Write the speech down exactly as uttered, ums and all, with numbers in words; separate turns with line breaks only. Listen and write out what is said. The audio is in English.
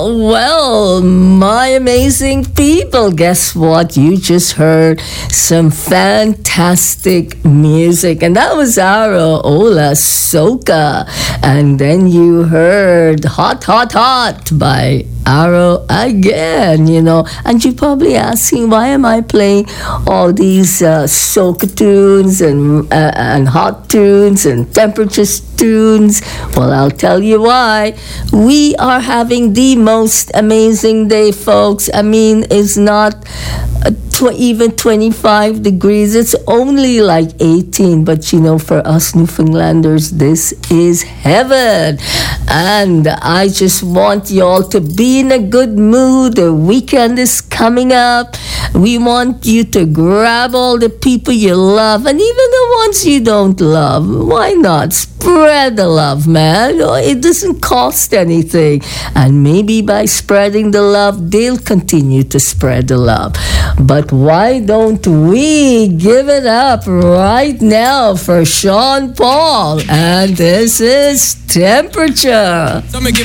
Well, my amazing people, guess what? You just heard some fantastic music, and that was Aro Ola Soka. And then you heard Hot, Hot, Hot by Aro again, you know. And you're probably asking, why am I playing all these uh, soca tunes and, uh, and hot tunes and temperature tunes? Well, I'll tell you why. We are having the most amazing day, folks. I mean, it's not uh, tw- even twenty-five degrees. It's only like eighteen. But, you know, for us Newfoundlanders, this is heaven. And I just want y'all to be in a good mood. The weekend is coming up. We want you to grab all the people you love, and even the ones you don't love. Why not? Spread the love, man. It doesn't cost anything. And maybe by spreading the love, they'll continue to spread the love. But why don't we give it up right now for Sean Paul? And this is Temperature.